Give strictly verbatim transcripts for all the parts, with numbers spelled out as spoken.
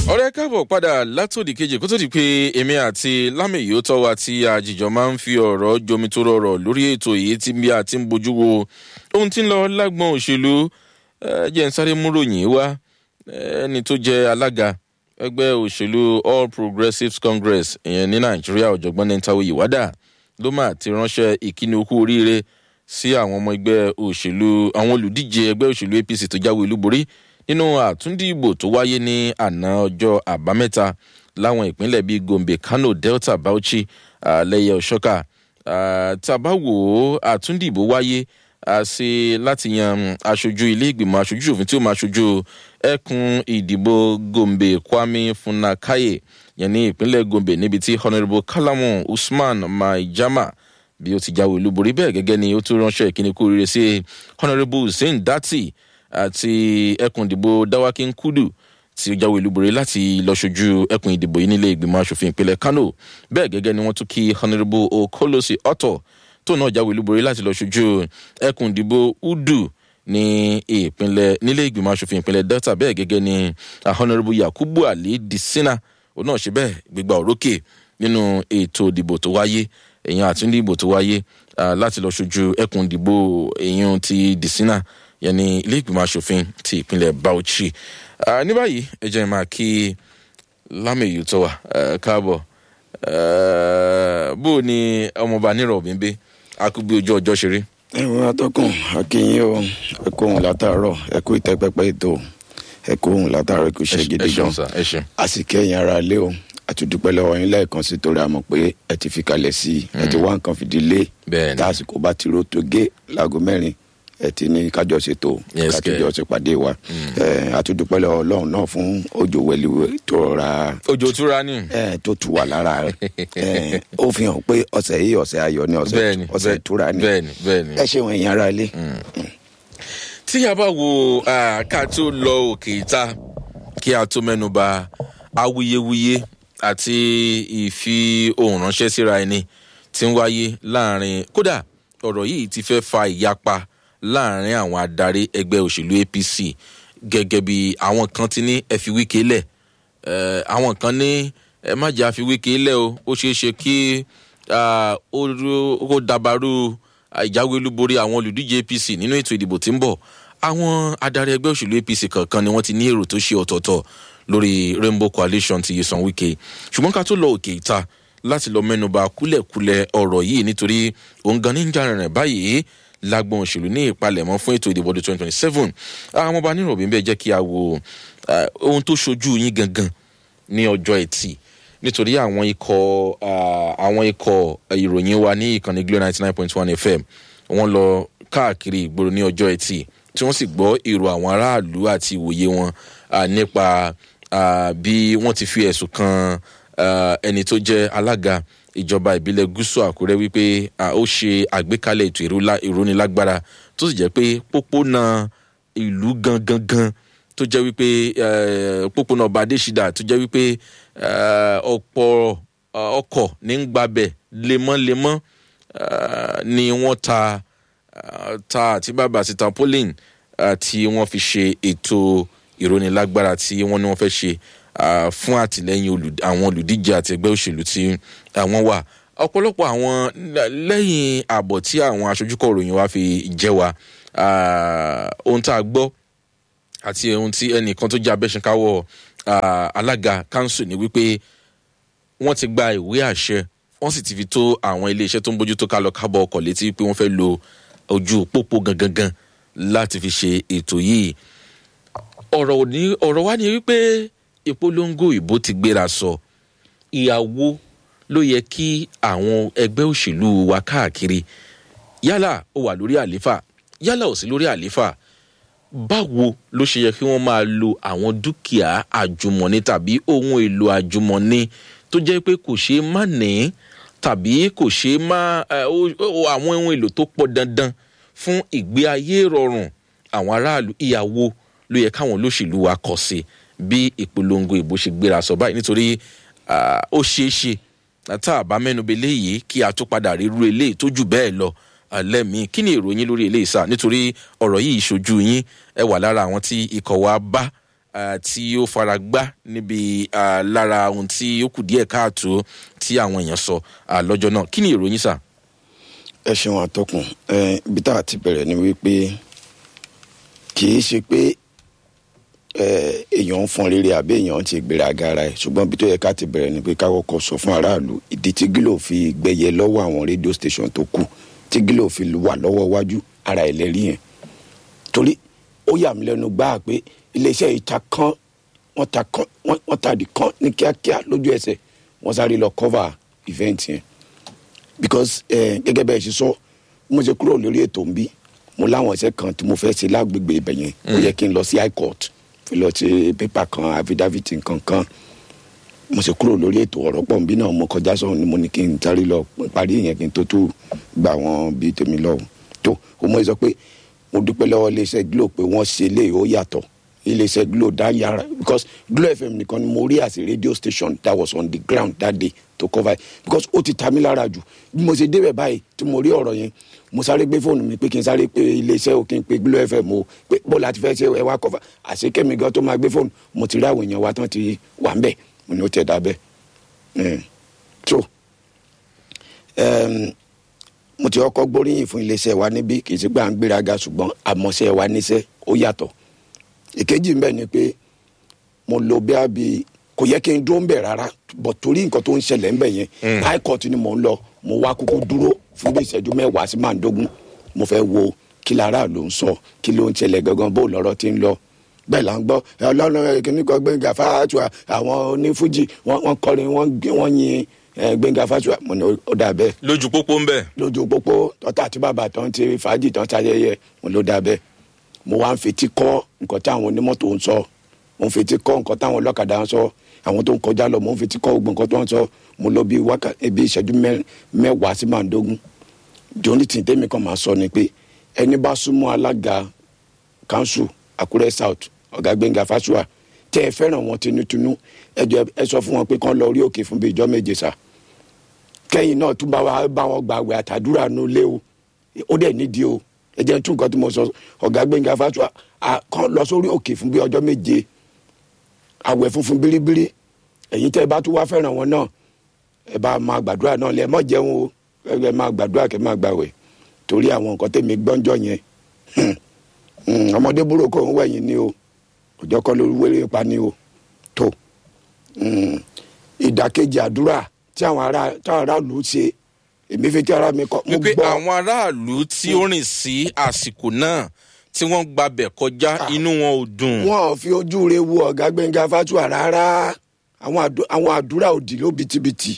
ọ̀rẹ́ káàbọ̀ padà látòdì kejì kó tó di pé èmi àti lámèyí ó tọ́ wa tí àjìjọ máa ń fi ọ̀rọ̀ jomi tó rọrọ̀ lórí ètò yìí tí bí a ti ń bojú wo ohun tí ń lọ lágbọ́n òṣèlú jẹ́ ń sáré múròyìn wá ẹni tó jẹ́ alága ẹgbẹ́ òṣèlú All Progressives Congress ìyẹn ní Nàìjíríà ọ̀jọ̀gbọ́n Nentawe Iwada ló máa ti ránṣẹ́ ìkíni okú oríire sí àwọn ọmọ ẹgbẹ́ òṣèlú àwọn olùdíje ẹgbẹ́ òṣèlú A P C tó jáwé olúborí nínú àtúndìbò tó wáyé ní àná ọjọ́ àbámẹ́ta láwọn ìpínlẹ̀ bíi Gombe, Kano, Delta, Bauchi, lẹ́yẹ Òṣọ́kà. Tàbáwò àtúndìbò wáyé sí láti yan aṣojú ilé ìgbìmọ̀ aṣojú òfin tí ó máa ṣojú ẹkùn ìdìbò Gombe Kwame Funakaye yẹn ní ìpínlẹ̀ Gombe níbi tí Honourable Kalamu Usman Maijama bí ó ti jáwé olúborí bẹ́ẹ̀ gẹ́gẹ́ ni ó tún ránṣẹ́ ìkíni kú oríire sí Honourable Hussein Dati àti ẹkùn ìdìbò Dawakin Kudu tí ó jáwé olúborí láti lọ ṣojú ẹkùn ìdìbò yìí nílé ìgbìmọ̀ aṣòfin ìpínlẹ̀ Kano. Bẹ́ẹ̀ gẹ́gẹ́ ni wọ́n tún kí Honourable Okolosi Otto tó náà jáwé olúborí láti lọ ṣojú ẹkùn ìdìbò Udu ní ìpínlẹ̀ nílé ìgbìmọ̀ aṣòfin ìpínlẹ̀ Delta. Bẹ́ẹ̀ gẹ́gẹ́ ni Honourable Yakubu Ali Disina òun náà ṣe bẹ́ẹ̀ gbégbá òrókè nínú ètò ìdìbò tó wáyé èèyàn àtúndìbò tó wáyé láti lọ ṣojú ẹkùn ìdìbò èèyàn ti Disina yẹn ní ilé ìgbìmọ̀ aṣòfin ti ìpínlẹ̀ Bauchi. Ní báyìí ẹ jẹ́ máa kí lámèyí tó wà káàbọ̀ bó ni ọmọọba nírọ̀ bímbé akúgbé ojú ọjọ́ ṣeré. ẹ̀wọ̀n atọ́kùn akínyìn o ẹ kó ohun látàárọ̀ ẹ kó ìtẹ́pẹ́pẹ́ ètò ẹ kó ohun látàárọ̀ ẹ kó ṣe gidi gan àsìkẹ́yìn ara lé o àtúndúpẹ́ lọ́wọ́ yín lẹ́ẹ̀kan sí torí àmọ̀ pé ẹ ti fi kalẹ̀ sí ẹ ti wá nǹkan fìdílé tásìkò bá ti ro tó gé láago mẹ́rin ẹ ti ní kájọ ṣètò kájọ ṣèpàdé wa àtúndúpẹ́ lọ́wọ́ Ọlọ́run náà fún òjò wẹ̀líwẹ̀ tó rọra òjò túra ní tó tù wà lára rẹ̀ ó fi hàn pé ọ̀sẹ̀ yìí ọ̀sẹ̀ ayọ̀ ní ọ̀sẹ̀ túra ní ẹ ṣeun ẹ̀yin ará ilé. tí a bá wo ká tó lọ òkè ìta kí a tó mẹ́nu bà awuyewuye àti ìfi ohùn ránṣẹ́ síra ẹni tí ń wáyé láàrin kódà ọ̀rọ̀ yìí ti fẹ́ fa ìyapa láàrin àwọn adarí ẹgbẹ́ òṣèlú A P C gẹ́gẹ́ bí àwọn kan ti ní ẹ fi Wike lẹ̀ àwọn kan ní ẹ má jẹ́ àfi Wike lẹ̀ o ó ṣeé ṣe kí ó dàbàrú ìjáwé olúborí àwọn olùdíje A P C nínú ètò ìdìbò tí ń bọ̀. Àwọn adarí ẹgbẹ́ òṣèlú A P C kankan ni wọ́n ti ní èrò tó ṣe ọ̀tọ̀ọ̀tọ̀ lórí Rainbow Coalition ti Nyesom Wike. Ṣùgbọ́n ká tó lọ òkè ìta láti lọ mẹ́nuba kúlẹ̀kúlẹ̀ ọ̀rọ̀ yìí nítorí òun gan ní ń jà rìnrìn báyìí lágbọn òṣèlú ní ìpalẹ̀mọ́ fún ètò ìdìbò ọdún twenty twenty-seven. àwọn ọba nírò bí ń bẹ jẹ́ kí a wo ohun tó ṣojú yín gangan ní ọjọ́ Ẹtì nítorí àwọn ikọ̀ àwọn ikọ̀ ìròyìn wa ní ìkànnì Glo ninety nine point one F M wọ́n lọ káàkiri ìgboro ní ọjọ́ Ẹtì tí wọ́n sì gbọ́ èrò àwọn aráàlú àti ìwòye wọn nípa bí wọ́n ti fi ẹ̀sùn kan ẹni tó jẹ́ alága ìjọba ìbílẹ̀ Gúúsù Àkúrẹ́ wípé ó ṣe àgbékalẹ̀ ètò ìrónilágbára tó sì jẹ́ pé pópónà ìlú gangan gan tó jẹ́ wípé pópónà ọba Adéṣídà tó jẹ́ wípé ọ̀pọ̀ ọkọ̀ ní ń gbabẹ̀ lemọ́lemọ́ ni wọ́n ta ta àti bàbà àti tampolin tí wọ́n fi ṣe ètò ìrónilágbára tí wọ́n ní wọ́n fẹ́ ṣe fún àtìlẹ́yìn àwọn olùdíje àti ẹgbẹ́ òṣèlú tí àwọn wà. ọ̀pọ̀lọpọ̀ àwọn lẹ́yìn àbọ̀ tí àwọn aṣojúkọ̀ ìròyìn wa fi jẹ́ wa ohun tá a gbọ́ àti ohun tí ẹnìkan tó jẹ́ abẹ́ṣinkáwọ́ alága kanṣu ni wípé wọ́n ti gba ìwé àṣẹ wọ́n sì ti fi tó àwọn iléeṣẹ́ tó ń bójú tó kálọ kábọ̀ ọkọ̀ létí pé wọ́n fẹ́ lo ojú pópó gangan láti fi ṣe ètò yìí. ọ̀rọ̀ ní ọ̀rọ̀ wá ní wípé ìpolongo ìbò ti gbéra sọ ìyàwó ló yẹ kí àwọn ẹgbẹ́ òṣèlú wa káàkiri yálà ó wà lórí àléfà yálà ò sí lórí àléfà báwo ló ṣe yẹ kí wọ́n máa lo àwọn dúkìá àjùmọ̀ní tàbí ohun èlò àjùmọ̀ní tó jẹ́ pé kò ṣeé má ní tàbí kò ṣeé má àwọn ohun èlò tó pọ̀ dandan fún ìgbé ayé rọrùn àwọn aráàlú ìyàwó ló yẹ káwọn olóṣèlú wa kọ̀ sí bí ìpolongo ìbò ṣe gbéra sọ báyìí nítorí ó ṣeé ṣe tá a bá mẹ́nubẹ̀ léyìí kí a tó padà rí irú eléyìí tó jù bẹ́ẹ̀ lọ lẹ́mìí. kí ni ìròyìn lórí eléyìí sá nítorí ọ̀rọ̀ yìí ṣojú yín ẹ wà lára àwọn tí ikọ̀ wa bá tí ó fara gbá níbi lára ohun tí ó kù díẹ̀ káàtó tí àwọn èèyàn sọ lọ́jọ́ náà. Kí ni ìròyìn sà? Ẹ ṣeun àtọkùn. Ibi tá a ti bẹ̀rẹ̀ ni wípé kì í ṣe pé èèyàn ń fọn rere àbí èèyàn ti gbéraga ara ẹ̀, ṣùgbọ́n bí tó yẹ ká ti bẹ̀rẹ̀ ni pé ká kọ́kọ́ sọ fún aráàlú ìdí tí Glo fi gbẹyẹ lọ́wọ́ àwọn rédíò station tó kù, tí Glo fi wà lọ́wọ́ wájú ara ẹ̀ lẹ́rí yẹn. Torí ó yà mí lẹ́nu gbáà pé iléeṣẹ́ ìta kan wọ́n ta kan wọ́n tàdí kan ní kíákíá lójú ẹsẹ̀ wọ́n sáré lọ cover event yẹn. Because gẹ́gẹ́ bẹ́ẹ̀ ṣe sọ mo ṣe kúrò lórí ètò ń bí mo láwọn iṣẹ́ kan tí mo fẹ́ ṣe lágbègbè ibẹ̀ yẹn ó yẹ kí n lọ sí high court fi lọ ṣe pépà kan affidavit nǹkan kan. Mo ṣe kúrò lórí ètò ọ̀rọ̀ pọ̀ nbí náà mo kọjá sọ́hun ni mo ní kí n sáré lọ parí yẹn kí n tó tó gbà wọ́n bíi tèmi lọ́hùn tó o mọ̀ sọ pé mo dúpẹ́ lọ́wọ́ iléeṣẹ́ Glo pé wọ́n ṣe lé ó yàtọ̀. Iléeṣẹ́ Glo dá yàrá because Glo F M nìkan ni mo rí as a radio station that was on the ground that day to cover because ó ti ta mí lára jù. Bí mo ṣe débẹ̀ báyìí tí mo rí ọ̀rọ̀ yẹn mo sáré gbé fóònù mi pé kí n sáré pé iléeṣẹ́ ò kí n pé Glo F M o pé bó láti fẹ́ ṣe ẹ wá cover àṣekẹ́mi gan tó máa gbé fóònù mo ti rí àwọn èèyàn wa tán ti wà ń bẹ̀ mo ní ó tẹ̀ dá bẹ́ẹ̀. so mo ti kọ́kọ́ gbóríyìn fún iléeṣẹ́ wa níbí kì í ṣe pé à ń gbéraga ṣùgbọ́n àmọ́ṣẹ́ wa níṣẹ́ ó yàtọ̀. Ìkejì ń bẹ ni pé mo lọ bí abi kò yẹ kí n dúró ń bẹ̀ rárá bọ̀ torí nǹkan tó ń ṣẹlẹ̀ ń bẹ̀ yẹn high court ni mò ń lọ mo wá kúkú dúró fún bí ìṣẹ́jú mẹ́wàá sí márùndógún mo fẹ́ wo kí lára ló ń sọ kí ló ń ṣẹlẹ̀ gangan bó lọ́rọ̀ ti ń lọ. Bẹ́ẹ̀ là ń gbọ́ ọlọ́run kìnnìkan Gbẹ́ngà Fáṣùà àwọn onífújì wọ́n kọrin wọ́n yin Gbẹ́ngà Fáṣùà mo ní ó dà bẹ́ẹ̀. Lójú pópó ń bẹ̀. Lójú pópó tọ́tà àti bàbá tó ń ti fàájì tó ń ṣayẹyẹ mo ló dà bẹ́ẹ̀. Mo wá ń fetí kọ́ nǹkan táwọn onímọ́tò ń sọ mo ń fetí kọ́ nǹkan táwọn ọlọ́kadà ń sọ àwọn tó ń kọjá lọ mo ń fetí kọ́ gbogbo nǹkan tó ń sọ mo lọ bí wákàtí bí ìṣẹ́jú mẹ́wàá sí márùndógún. Jóní tí tèmi kan máa sọ ni pé ẹni bá súnmọ́ alága council Àkúrẹ́ South ọ̀gá Gbẹ́ngà Fáṣùà tẹ́ ẹ fẹ́ràn wọn tinútinú ẹ jọ̀ọ́ ẹ sọ fún wọn pé kán lọ orí òkè fún bí ìjọ méje sá kẹ́yìn náà tún bá wọn gbàwẹ̀ àtàdúrà nù lé o ó dẹ̀ nídìí o ẹ jẹ́ tún nǹkan tí mo sọ ọ̀gá Gbẹ́ngà Fáṣùà kan lọ sórí òkè fún bí ọjọ́ méje àwẹ̀ funfun bíríbírí ẹ̀yin tẹ́ ẹ bá tún wá fẹ́ràn wọn náà ẹ bá máa gbàdúrà náà lẹ mọ́ jẹun o ẹ máa gbàdúrà kẹ́ máa gbàwẹ̀ torí àwọn nǹkan tẹ̀mí gbọ́njọ́ yẹn ọmọdé burúkú òun wẹ̀yìn ni o ọjọ́ kan lórí wẹ́rẹ́ pa ni o tó ìdàkejì àdúrà tí àwọn aráàlú ṣe èmi fi tí ara mi kọ́ mo gbọ́. wípé àwọn aráàlú tí ó rìn sí àsìkò náà tí wọ́n gbabẹ̀ kọjá inú wọn ò dùn. wọn ò fi ojú re wo ọ̀gá Gbẹ́ngà Fáṣùà rárá àwọn àdúrà òdì ló bitibiti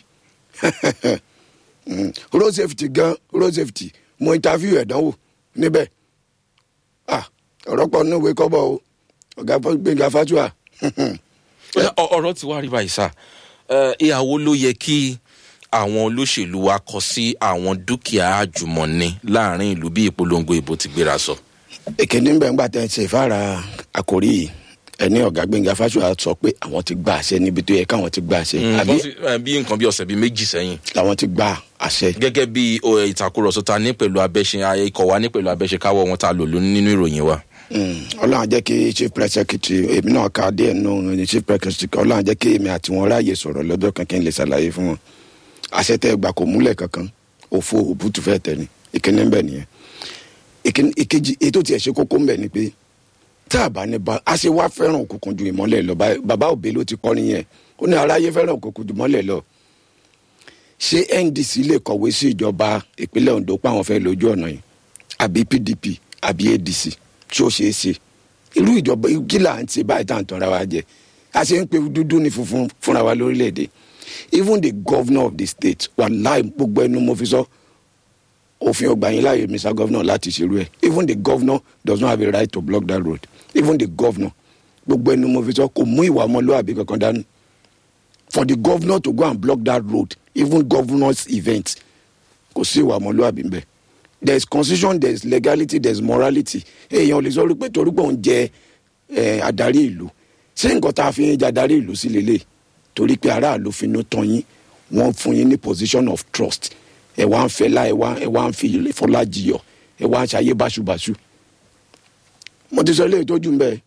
road safety gan road safety mo interview ẹ̀dánwò níbẹ̀ ọ̀rọ̀ pọ̀ nínú ìwé kọ́bọ̀ o ọ̀gá Gbẹ́ngà Fáṣùà. ọ̀rọ̀ ti wá rí báyìí sá ìyàwó ló yẹ kí àwọn olóṣèlú wa kọ sí àwọn dúkìá àjùmọ̀ni láàrin ìlú bí ìpolongo ìbò ti gbéra sọ. èkéní ń bẹ̀ ń gbà tẹ́ ẹ ṣe ìfára àkórí yìí ẹni ọ̀gá Gbẹ́ngà Fáṣùà sọ pé àwọn ti gba àṣẹ níbi tó yẹ káwọn ti gba àṣẹ. bí nǹkan bí ọ̀sẹ̀ bíi méjì sẹ́yìn. làwọn ti gba àṣẹ. gẹ́gẹ́ bí ìtàkùrọ̀sọ ta ní pẹ̀lú abẹ́ṣe ikọ̀ wa ní pẹ̀lú abẹ́ṣe káwọ́ wọn ta lò ló nínú ìròyìn wa. ọlọ́run jẹ́ kí chief press secretary èmi náà ká díẹ̀ nù chief press secretary ọlọ́run jẹ́ kí èmi àti wọn ráàyè sọ̀rọ̀ lọ́jọ́ kan kí n lè ṣàlàyé fún wọn. àṣẹ tẹ́ gbà kò múlẹ̀ kankan òfo òbútù fẹ́ tẹ̀ ni ìkíní ń bẹ̀ nìyẹn. ìkejì ètò tiẹ̀ ṣe kókó ń bẹ̀ ni pé tá a bá ní ba a ṣe wá fẹ́ràn òkùnkùn ju ìmọ́lẹ̀ lọ bàbá òbí ló ti kọ́ nìyẹn ó ní aráyé fẹ́ràn òkùnkùn ju ìmọ́lẹ̀ lọ. ṣé N D C lè kọ̀wé sí ìjọba ìpínlẹ̀ Ondo pé àwọn fẹ́ lójú ọ̀nà yìí àbí P D P àbí A D C tí ó ṣeé ṣe irú ìjọba kí là ń ṣe báyìí tá à ń tanra wa jẹ a ṣe ń pe dúdú ní funfun fúnra wa lórílẹ̀‐èdè even the governor of the state wàláì gbogbo ẹnu mo fi sọ òfin ọgbà yín láàyè Mister Governor láti ṣerú ẹ even the governor does not have a right to block that road even the governor gbogbo ẹnu mo fi sọ kò mú ìwà ọmọlúwàbí kankan dání for the governor to go and block that road even governor's event kò sí ìwà ọmọlúwàbí ń bẹ there is constitution there is legality there is morality èèyàn lè sọ pé torí pé òun jẹ adarí ìlú ṣé nǹkan tá a fi ń jẹ adarí ìlú sí lélẹ̀ torí pé aráàlú finú tán yín wọ́n fún yín ní position of trust ẹ wá ń fẹ́ lá ẹ wá ẹ wá ń fi Fọlá jiyọ̀ ẹ wá ń ṣayé báṣubàṣu mo ti sọ ilé ìtọ́jú ń bẹ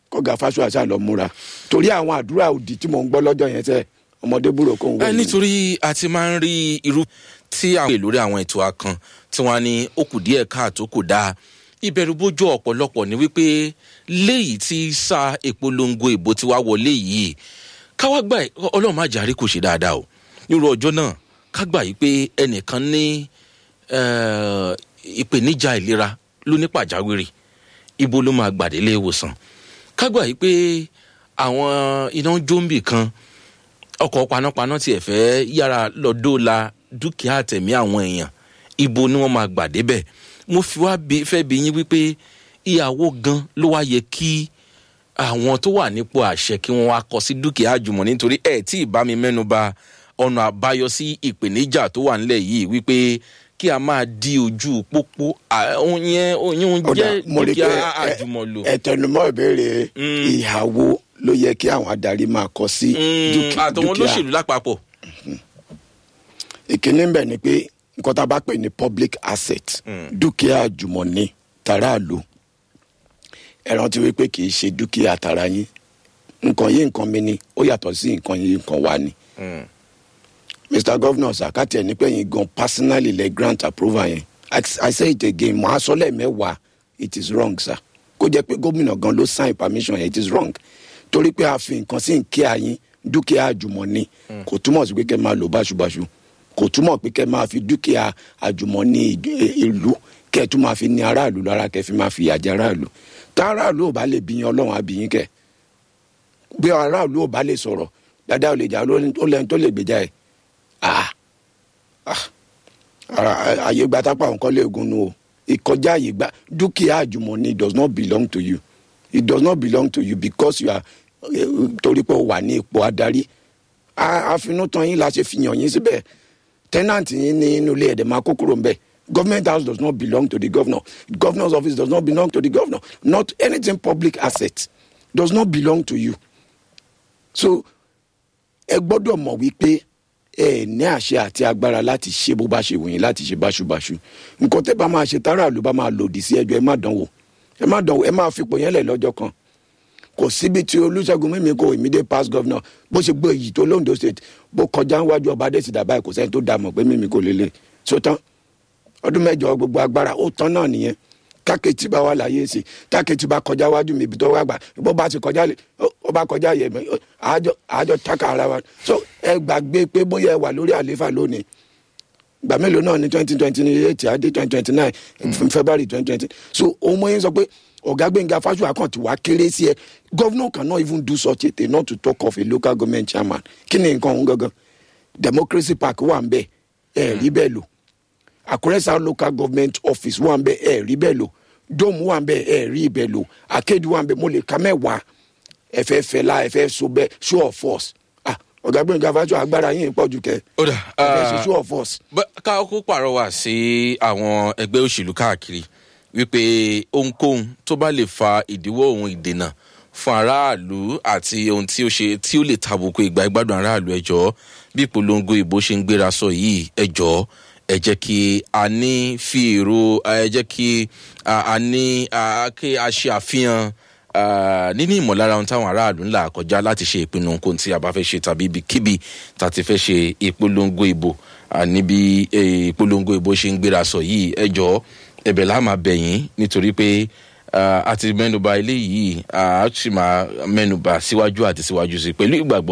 kọ́gà Fáṣọ̀rà ṣáà lọ múra torí àwọn àdúrà òdì tí mò ń gbọ́ lọ́jọ́ yẹn tẹ́ ọmọdé búrò kò ń wọ. nítorí a ti máa ń rí irú tí àwọn èlò lórí àwọn ètò akan tí wọ́n ní ó kù díẹ̀ káàtó kò dáa ìbẹ̀rù bójú ọ̀pọ̀lọpọ̀ ni wípé léyìí tí sa ìpolongo ìbò ti wá wọlé yìí káwá gbà Ọlọ́run má jàre kò ṣe dáadáa o nírú ọjọ́ náà ká gbà yìí pé ẹnìkan ní ìpèníjà ìlera ló ní pàjáwìrì ibo ló máa gbàdélé ìwòsàn ká gbà yìí pé àwọn iná jóńbì kan ọkọ̀ panápaná tiẹ̀ fẹ́ yára lọ dóòlà dúkìá àtẹ̀mí àwọn èèyàn ibo ni wọ́n máa gbà débẹ̀ mo fi wá fẹ́ bi yín wípé ìyàwó gan ló wá yẹ kí àwọn tó wà nípò àṣẹ kí wọ́n wá kọ sí dúkìá àjùmọ̀ nítorí ẹ̀ tí ì bá mi mẹ́nu bà ọ̀nà àbáyọ sí ìpèníjà tó wà nílẹ̀ yìí wípé kí a máa di ojú pópó òyìn òyìn jẹ́ dúkìá àjùmọ̀lò. ẹ̀tẹ̀numọ́ ìbéèrè ìhàwó ló yẹ kí àwọn adarí máa kọ sí dúkìá. àtọwọn olóṣèlú lápapọ̀. ìkíní ń bẹ̀ ni pé nǹkan tá a bá pè ní public asset dúkìá àjùmọ̀ní tàráàlú ẹ rántí wípé kì í ṣe dúkìá tara yín nǹkan yìí nǹkan mi ni ó yàtọ̀ sí nǹkan yìí nǹkan wa ni. Mister Governor sàkátì ẹ̀ ní pé yín gan personally lè grant approval yẹn I, I say it again mo á sọ lẹ́ẹ̀mẹ́wàá it is wrong sir kó jẹ́ pé gómìnà gan ló sign permission yẹn it is wrong torí pé a fi nǹkan sí nkíá yín dúkìá àjùmọ̀ní kò túmọ̀ sí pé kẹ́ máa lò báṣubàṣu kò túmọ̀ pé kẹ́ máa fi dúkìá àjùmọ̀ní ìlú kẹ́ tún máa fi ní aráàlú lára kẹ́ fi máa fi ìyàjẹ́ aráàlú tá aráàlú ò bá lè bí yín Ọlọ́run á bí yín kẹ́ bí aráàlú ò bá lè sọ̀rọ̀ dáadáa ò lè jà ó lẹ́ni tó lè gbèjà ẹ̀ ah ah àyè gba tápá nǹkan lè gun nu o ìkọjá àyè gba dúkìá àjùmọ̀ní does not belong to you it does not belong to you because you are torí pé o wà ní ipò adarí àfinútàn yín la ṣe fi yàn yín síbẹ̀ tenant yín ní inú ilé ẹ̀dẹ̀ máa kó kúrò ń bẹ̀ government house does not belong to the governor the governor's office does not belong to the governor not anything public asset does not belong to you so ẹ gbọ́dọ̀ mọ̀ wípé ẹ ní àṣẹ àti agbára láti ṣe bó bá ṣe wù yín láti ṣe báṣubàṣu nǹkan tẹ́ bá máa ṣe táràlú bá máa lòdì sí ẹjọ́ ẹ má dánwò ẹ má dánwò ẹ máa fipò yẹn lẹ̀ lọ́jọ́ kan kò síbi tí Olúṣẹ́gun Mímíkò immediate past governor bó ṣe gbé èyí tó l'Ondo state bó kọjá níwájú ọba Adésìdá báyìí kò sẹ́ni tó dá mọ̀ pé Mímíkò lélẹ̀ sótán ọdún mẹ́jọ gbogbo agbára ó tán náà nìyẹn kákẹ́tì bá wà láyé sí kákẹ́tì bá kọjá wájú mi ibi tó wà gbà bó bá ti kọjá lè ó bá kọjá yẹ mí àjọ àjọ taka ara wa so ẹ gbàgbé pé bóyá ẹ wà lórí àlééfà lónìí gbà mélòó náà ní twenty twenty eight àdé twenty twenty nine February twenty twenty so òun mọ̀ yín sọ pé ọ̀gá Gbẹ́ngà Fáṣọ̀rà kan ti wá kéré sí ẹ governor cannot even do such a thing not to talk of a local government chairman kí ni nǹkan òun gangan Democracy Park wà ń bẹ ẹ rí bẹ́ẹ̀ lò Àkúrẹ́ South local government office wà ń bẹ ẹ rí bẹ́ẹ̀ lò Dome wà ń bẹ ẹ rí bẹ́ẹ̀ lò Akéde wà ń bẹ mo lè ka mẹ́wàá ẹ fẹ́ fẹ́ la ẹ fẹ́ so bẹ́ẹ̀ show of force ah ọ̀gá Gbẹ́ngà Fáṣọ̀rà agbára yín pọ̀ jù kẹ́ ó dà ẹ fẹ́ ṣe show of force. ká kó pàrọwà sí àwọn ẹgbẹ́ òṣèlú káàkiri wípé ohunkóhun tó bá lè fa ìdíwọ́ ohun ìdènà fún aráàlú àti ohun tí ó ṣe tí ó lè tàbùkù ìgbà ìgbádùn aráàlú ẹ jọ̀ọ́ bí ìpolongo ìbò ṣe ń gbéra sọ yìí ẹ jọ̀ọ́ ẹ jẹ́ kí a ní fi èrò ẹ jẹ́ kí a ní kí a ṣe àfihàn nínú ìmọ̀lára ohun táwọn aráàlú ńlá kọjá láti ṣe ìpinnu nǹkan tí a bá fẹ́ ṣe tàbí ibikíbi tá a ti fẹ́ ṣe ìpolongo ìbò níbi ìpolongo ìbò ṣe ń gbéra sọ yìí ẹ jọ̀ọ́ ẹ̀bẹ̀ la máa bẹ̀ yín nítorí pé a ti mẹ́nubà eléyìí a sì máa mẹ́nubà síwájú àti síwájú sí pẹ̀lú ìgbàgbọ́